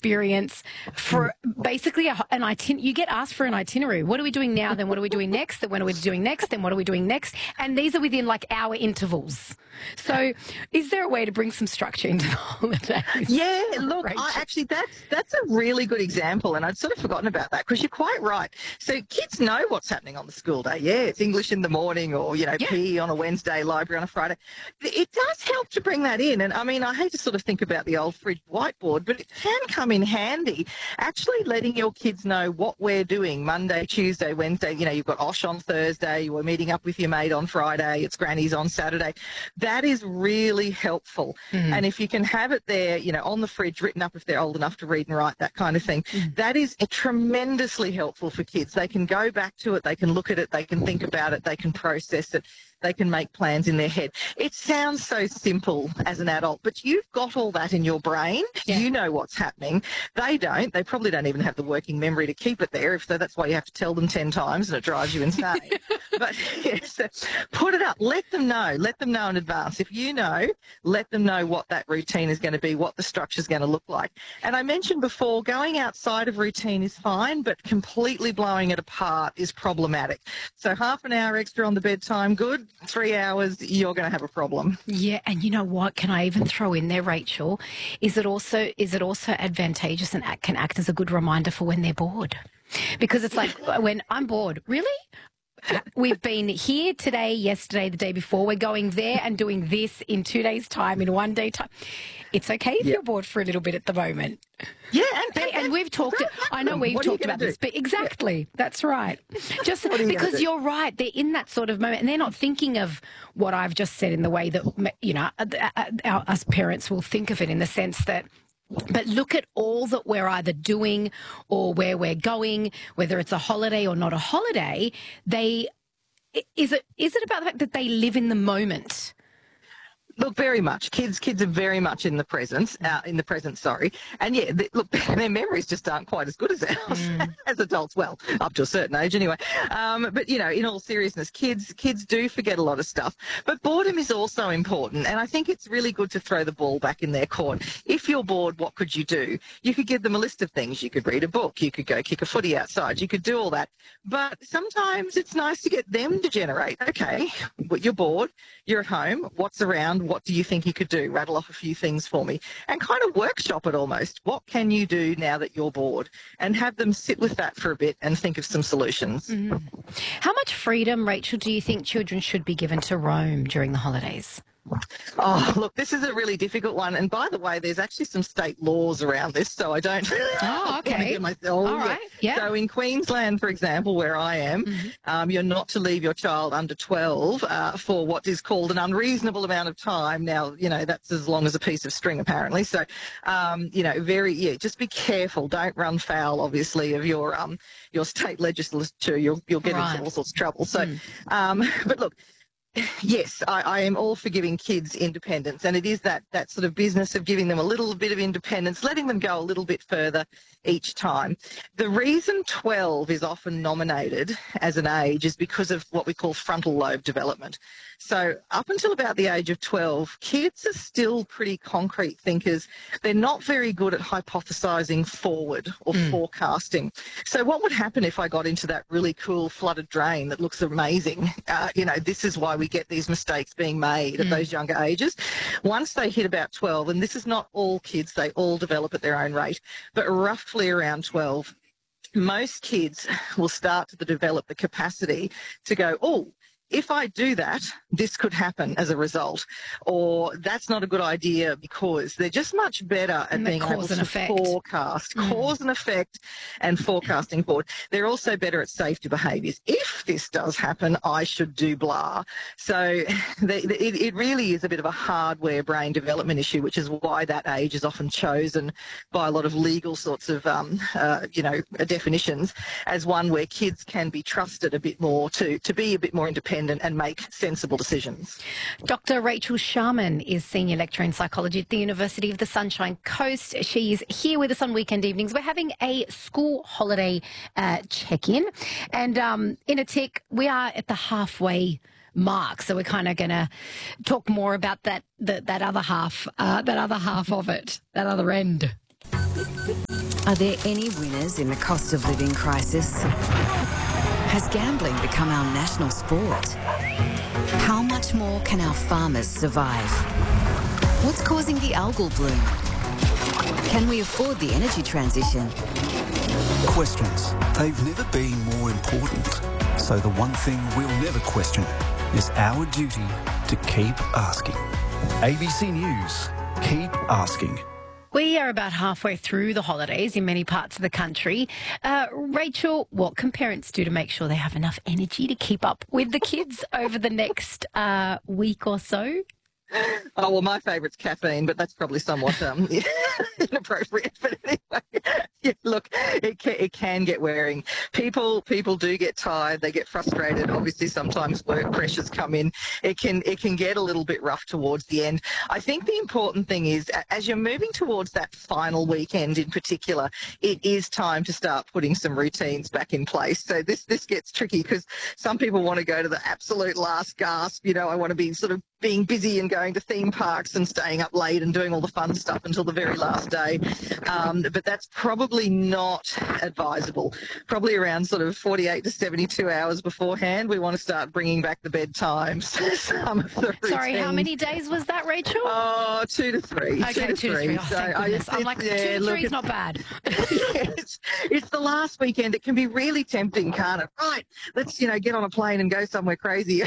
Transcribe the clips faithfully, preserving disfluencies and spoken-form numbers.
experience for basically a, an itinerary. You get asked for an itinerary. What are we doing now? Then what are we doing next? Then what are we doing next? Then what are we doing next? And these are within like hour intervals. So is there a way to bring some structure into the holidays? Yeah, look, Rachel? I actually, that's, that's a really good example, and I'd sort of forgotten about that because you're quite right. So kids know what's happening on the school day. Yeah, it's English in the morning or, you know, Yeah. P E on a Wednesday, library on a Friday. It does help to bring that in. And, I mean, I hate to sort of think about the old fridge whiteboard, but it can come in handy actually letting your kids know what we're doing Monday, Tuesday, Wednesday. You know, you've got Osh on Thursday, you're meeting up with your mate on Friday, it's Granny's on Saturday. That is really helpful. Mm-hmm. And if you can have it there, you know, on the fridge, written up if they're old enough to read and write, that kind of thing, mm-hmm. that is tremendously helpful for kids. They can go back to it, they can look at it, they can think about it, they can process it. They can make plans in their head. It sounds so simple as an adult, but you've got all that in your brain. Yeah. You know what's happening. They don't. They probably don't even have the working memory to keep it there. If so, that's why you have to tell them ten times and it drives you insane. But yes, put it up. Let them know. Let them know in advance. If you know, let them know what that routine is going to be, what the structure is going to look like. And I mentioned before, going outside of routine is fine, but completely blowing it apart is problematic. So half an hour extra on the bedtime, good. Three hours, you're going to have a problem. Yeah, and you know what? Can I even throw in there, Rachel? Is it also is it also advantageous and act, can act as a good reminder for when they're bored? Because it's like when I'm bored, really? We've been here today, yesterday, the day before. We're going there and doing this in two days' time, in one day time. It's okay if yeah. you're bored for a little bit at the moment. Yeah, and, and, and we've talked. I know we've talked about do? this, but exactly, yeah. that's right. Just you because you're right, they're in that sort of moment, and they're not thinking of what I've just said in the way that you know our, us parents will think of it, in the sense that. But look at all that we're either doing or where we're going, whether it's a holiday or not a holiday. They is it is it about the fact that they live in the moment? Look, very much. Kids, kids are very much in the present. Uh, in the present, sorry. And yeah, they, look, their memories just aren't quite as good as ours mm. as adults. Well, up to a certain age, anyway. Um, but you know, in all seriousness, kids, kids do forget a lot of stuff. But boredom is also important, and I think it's really good to throw the ball back in their court. If you're bored, what could you do? You could give them a list of things. You could read a book. You could go kick a footy outside. You could do all that. But sometimes it's nice to get them to generate. Okay, you're bored. You're at home. What's around? What do you think you could do? Rattle off a few things for me and kind of workshop it almost. What can you do now that you're bored? And have them sit with that for a bit and think of some solutions. Mm. How much freedom, Rachel, do you think children should be given to roam during the holidays? Oh, look, this is a really difficult one. And by the way, there's actually some state laws around this, so I don't oh, okay. get myself. All right. Yeah. So in Queensland, for example, where I am, mm-hmm. um, you're not to leave your child under twelve uh, for what is called an unreasonable amount of time. Now, you know, that's as long as a piece of string, apparently. So, um, you know, very, yeah, just be careful. Don't run foul, obviously, of your um your state legislature. You'll, you'll get right. into all sorts of trouble. So, mm. um, but look, yes, I, I am all for giving kids independence, and it is that, that sort of business of giving them a little bit of independence, letting them go a little bit further each time. The reason twelve is often nominated as an age is because of what we call frontal lobe development. So up until about the age of twelve, kids are still pretty concrete thinkers. They're not very good at hypothesising forward or mm. forecasting. So what would happen if I got into that really cool flooded drain that looks amazing? Uh, you know, this is why we get these mistakes being made at mm. those younger ages. Once they hit about twelve, and this is not all kids, they all develop at their own rate, but roughly around twelve, most kids will start to develop the capacity to go, oh, if I do that, this could happen as a result, or that's not a good idea because they're just much better at being able to forecast, mm. cause and effect and forecasting forward. They're also better at safety behaviours. If this does happen, I should do blah. So they, it, it really is a bit of a hardware brain development issue, which is why that age is often chosen by a lot of legal sorts of, um, uh, you know, definitions as one where kids can be trusted a bit more to, to be a bit more independent and make sensible decisions. Doctor Rachel Sharman is Senior Lecturer in Psychology at the University of the Sunshine Coast. She's here with us on weekend evenings. We're having a school holiday uh, check-in, and um, in a tick, we are at the halfway mark, so we're kind of going to talk more about that, that, that other half, uh, that other half of it, that other end. Are there any winners in the cost of living crisis? Has gambling become our national sport? How much more can our farmers survive? What's causing the algal bloom? Can we afford the energy transition? Questions. They've never been more important. So the one thing we'll never question is our duty to keep asking. A B C News. Keep asking. We are about halfway through the holidays in many parts of the country. Uh, Rachel, what can parents do to make sure they have enough energy to keep up with the kids over the next uh, week or so? Oh, well, my favourite's caffeine, but that's probably somewhat um, inappropriate. But anyway, yeah, look, it can, it can get wearing. People people do get tired. They get frustrated. Obviously, sometimes work pressures come in. It can it can get a little bit rough towards the end. I think the important thing is, as you're moving towards that final weekend in particular, it is time to start putting some routines back in place. So this, this gets tricky because some people want to go to the absolute last gasp. You know, I want to be sort of being busy and going to theme parks and staying up late and doing all the fun stuff until the very last day. Um, but that's probably not advisable. Probably around sort of forty-eight to seventy-two hours beforehand, we want to start bringing back the bedtimes. Some of the Sorry, how many days was that, Rachel? Oh, two to three. Okay, two to three. Two to three. Oh, so thank goodness. I, I'm like, yeah, two to three is not bad. it's, it's the last weekend. It can be really tempting, can't it? Right, let's, you know, get on a plane and go somewhere crazy.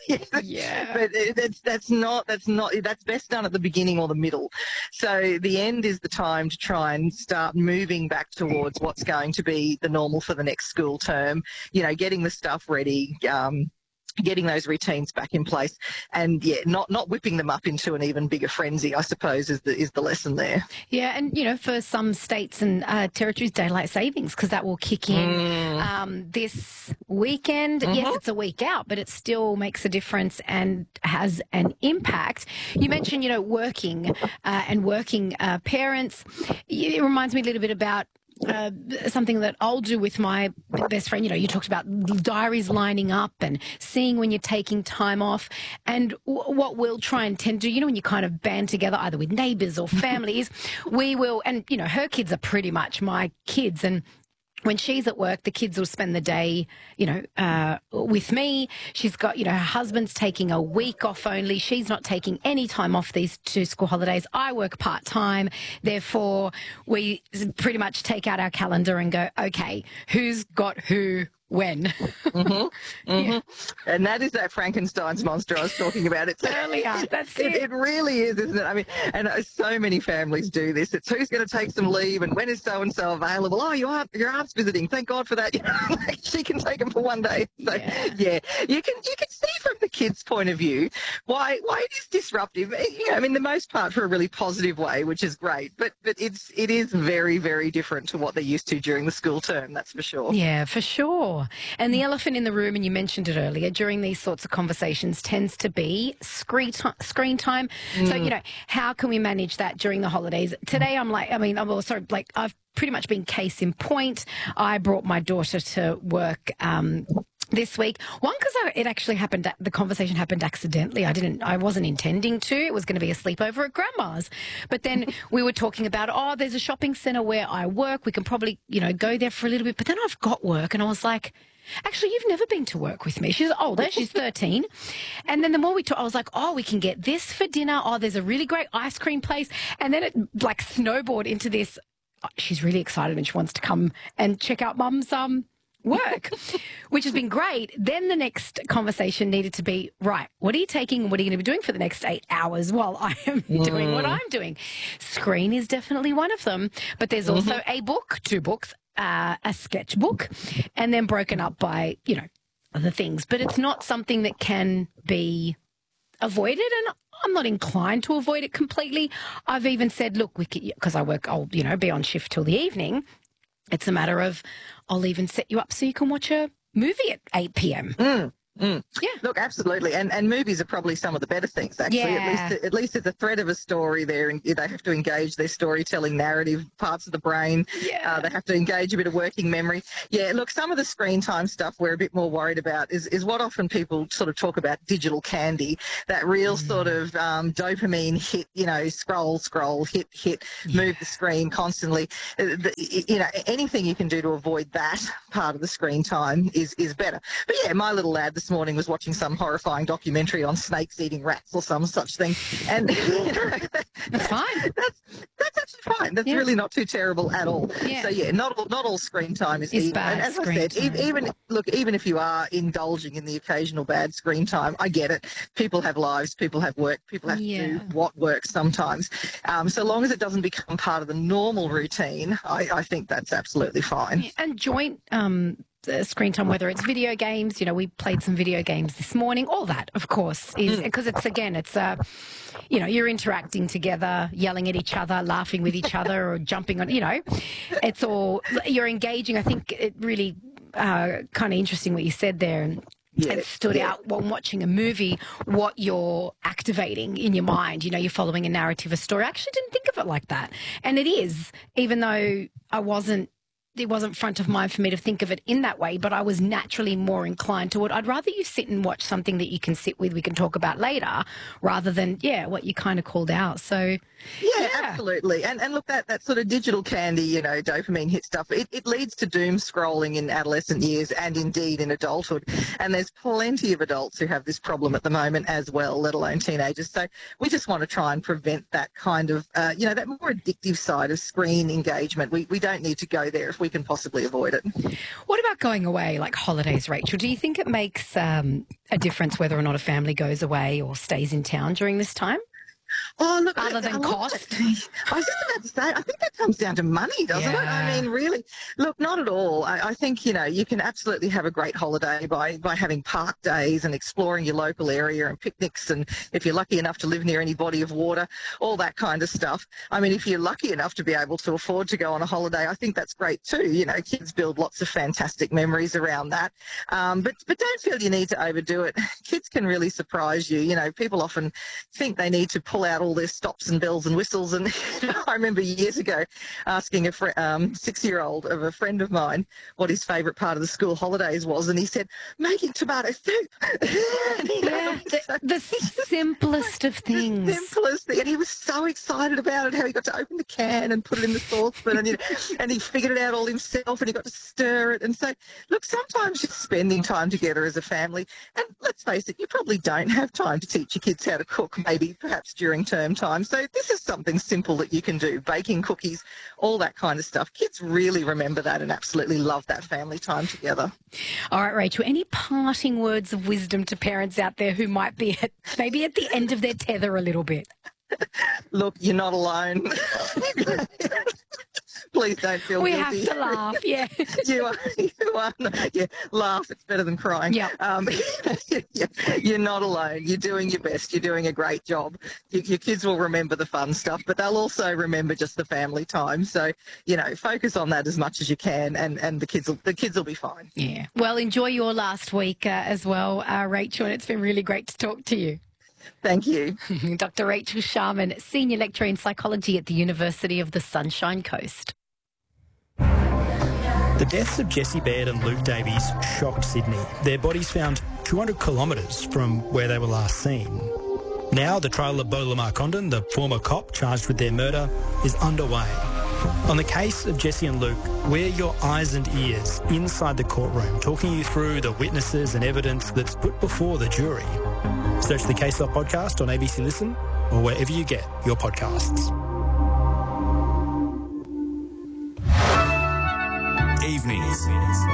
Yeah. But it's that's not that's not that's best done at the beginning or the middle. So the end is the time to try and start moving back towards what's going to be the normal for the next school term. You know, getting the stuff ready. Um, getting those routines back in place and, yeah, not not whipping them up into an even bigger frenzy, I suppose, is the is the lesson there. Yeah, and, you know, for some states and uh, territories, daylight savings, because that will kick in mm. um, this weekend. Mm-hmm. Yes, it's a week out, but it still makes a difference and has an impact. You mentioned, you know, working uh, and working uh, parents. It reminds me a little bit about Uh, something that I'll do with my best friend. You know, you talked about diaries lining up and seeing when you're taking time off, and w- what we'll try and tend to do, you know, when you kind of band together either with neighbours or families, we will, and, you know, her kids are pretty much my kids, and when she's at work, the kids will spend the day, you know, uh, with me. She's got, you know, her husband's taking a week off only. She's not taking any time off these two school holidays. I work part-time. Therefore, we pretty much take out our calendar and go, okay, who's got who when? mm-hmm, mm-hmm. Yeah. And that is that Frankenstein's monster I was talking about. It's earlier. That's it. it. It really is, isn't it? I mean, and uh, so many families do this. It's who's going to take some leave and when is so-and-so available? Oh, your aunt, your aunt's visiting. Thank God for that. You know, like she can take them for one day. So, yeah. yeah, you can you can see from the kids' point of view why why it is disruptive. You know, I mean, the most part for a really positive way, which is great. But but it's it is very very different to what they're used to during the school term. That's for sure. Yeah, for sure. And the elephant in the room, and you mentioned it earlier, during these sorts of conversations tends to be screen time. Screen time. Mm. So, you know, how can we manage that during the holidays? Today I'm like, I mean, I'm also like, I've pretty much been case in point. I brought my daughter to work um, this week. One, because it actually happened, the conversation happened accidentally. I didn't, I wasn't intending to. It was going to be a sleepover at Grandma's. But then we were talking about, oh, there's a shopping centre where I work. We can probably, you know, go there for a little bit. But then I've got work, and I was like, actually, you've never been to work with me. She's older. She's thirteen. And then the more we talked, I was like, oh, we can get this for dinner. Oh, there's a really great ice cream place. And then it like snowboarded into this. Oh, she's really excited and she wants to come and check out Mum's um, work, which has been great. Then the next conversation needed to be, right, what are you taking? What are you going to be doing for the next eight hours while I am mm. doing what I'm doing? Screen is definitely one of them. But there's also mm-hmm. a book, two books, Uh, a sketchbook, and then broken up by, you know, other things. But it's not something that can be avoided, and I'm not inclined to avoid it completely. I've even said, look, we because I work, I'll, you know, be on shift till the evening. It's a matter of I'll even set you up so you can watch a movie at eight p.m. Mm. Mm. Yeah. Look, absolutely. And and movies are probably some of the better things, actually. Yeah. At least at least there's a thread of a story there, and they have to engage their storytelling narrative parts of the brain. Yeah. Uh, they have to engage a bit of working memory. Yeah, look, some of the screen time stuff we're a bit more worried about is, is what often people sort of talk about digital candy, that real mm. sort of um, dopamine hit, you know, scroll, scroll, hit, hit, yeah. move the screen constantly. Uh, the, you know, anything you can do to avoid that part of the screen time is, is better. But yeah, my little lad this morning was watching some horrifying documentary on snakes eating rats or some such thing, and you know, that's fine. That's that's actually fine. That's yeah. really not too terrible at all. Yeah. So yeah, not all, not all screen time is evil. Bad and as screen I said, time. even look, even if you are indulging in the occasional bad screen time, I get it. People have lives, people have work, people have yeah. to do what works sometimes. Um, so long as it doesn't become part of the normal routine, I, I think that's absolutely fine. Yeah. And joint um, screen time, whether it's video games, you know, we played some video games this morning, all that, of course, is because it's, again, it's, uh, you know, you're interacting together, yelling at each other, laughing with each other or jumping on, you know, it's all, you're engaging. I think it really uh, kind of interesting what you said there. And Yeah, it stood yeah. out while watching a movie, what you're activating in your mind. You know, you're following a narrative, a story. I actually didn't think of it like that. And it is, even though I wasn't, it wasn't front of mind for me to think of it in that way, but I was naturally more inclined toward, I'd rather you sit and watch something that you can sit with, we can talk about later, rather than, yeah, what you kind of called out. So, yeah, yeah. absolutely. And and look, that, that sort of digital candy, you know, dopamine hit stuff, it, it leads to doom scrolling in adolescent years and indeed in adulthood. And there's plenty of adults who have this problem at the moment as well, let alone teenagers. So we just want to try and prevent that kind of, uh, you know, that more addictive side of screen engagement. We, we don't need to go there if we can possibly avoid it. What about going away, like holidays, Rachel? Do you think it makes um, a difference whether or not a family goes away or stays in town during this time? Oh, look, Other than cost? I was just about to say, I think that comes down to money, doesn't yeah. it? I mean, really, look, not at all. I, I think, you know, you can absolutely have a great holiday by, by having park days and exploring your local area and picnics, and if you're lucky enough to live near any body of water, all that kind of stuff. I mean, if you're lucky enough to be able to afford to go on a holiday, I think that's great too. You know, kids build lots of fantastic memories around that. Um, but, but don't feel you need to overdo it. Kids can really surprise you. You know, people often think they need to pull out all their stops and bells and whistles. And you know, I remember years ago asking a fr- um, six-year-old of a friend of mine what his favourite part of the school holidays was, and he said, making tomato soup. Yeah, the, the simplest of things. The simplest thing. And he was so excited about it, how he got to open the can and put it in the saucepan, and, you know, and he figured it out all himself, and he got to stir it. And so, look, sometimes just spending time together as a family, and let's face it, you probably don't have time to teach your kids how to cook, maybe perhaps during term time. So this is something simple that you can do, baking cookies, all that kind of stuff. Kids really remember that and absolutely love that family time together. All right, Rachel, any parting words of wisdom to parents out there who might be at, maybe at the end of their tether a little bit? Look, you're not alone. Please don't feel we guilty. We have to laugh, yeah. you are, you are, yeah, laugh, it's better than crying. Yeah. Um, you're not alone. You're doing your best. You're doing a great job. Your, your kids will remember the fun stuff, but they'll also remember just the family time. So, you know, focus on that as much as you can, and, and the kids will, the kids will be fine. Yeah. Well, enjoy your last week uh, as well, uh, Rachel, and it's been really great to talk to you. Thank you. Doctor Rachel Sharman, Senior Lecturer in Psychology at the University of the Sunshine Coast. The deaths of Jessie Baird and Luke Davies shocked Sydney. Their bodies found two hundred kilometres from where they were last seen. Now the trial of Beau Lamar Condon, the former cop charged with their murder, is underway. On the case of Jessie and Luke, we're your eyes and ears inside the courtroom, talking you through the witnesses and evidence that's put before the jury. Search the Case Up podcast on A B C Listen or wherever you get your podcasts. Evenings.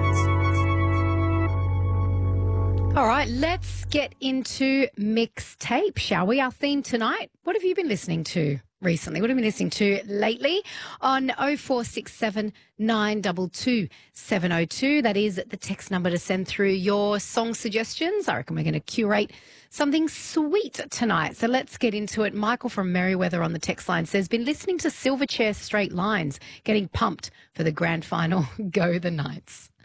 All right, let's get into mixtape, shall we? Our theme tonight, what have you been listening to recently? What have you been listening to lately? On oh four six seven, nine two two, seven oh two. That is the text number to send through your song suggestions. I reckon we're going to curate something sweet tonight. So let's get into it. Michael from Merriweather on the text line says, been listening to Silverchair Straight Lines, getting pumped for the grand final. Go the Knights.